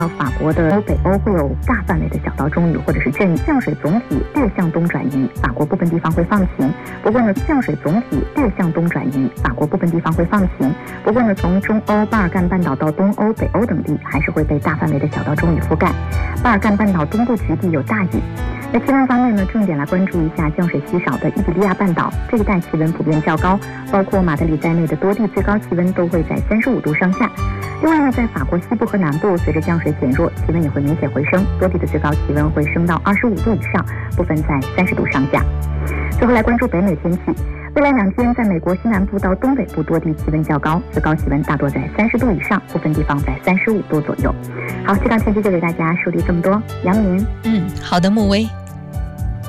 法国的北欧会有大范围的小到中雨或者是阵雨，降水总体略向东转移，法国部分地方会放晴。不过呢，降水总体略向东转移，法国部分地方会放晴。不过呢，从中欧、巴尔干半岛到东欧、北欧等地还是会被大范围的小到中雨覆盖。巴尔干半岛东部局地有大雨。那气温方面呢，重点来关注一下降水稀少的伊比利亚半岛，这一带气温普遍较高，包括马德里在内的多地最高气温都会在35度上下。另外呢，在法国西部和南部，随着降水减弱，气温也会明显回升，多地的最高气温会升到25度以上，部分在30度上下。最后来关注北美天气，未来2天在美国西南部到东北部多地气温较高，最高气温大多在30度以上，部分地方在35度左右。好，这档天气就给大家梳理这么多，杨明。 好的，穆薇。